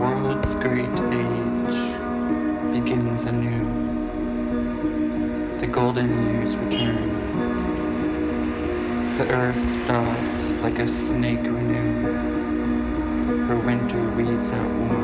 world's great age begins anew. The golden years return. The earth doth like a snake renew. Her winter weeds out warm.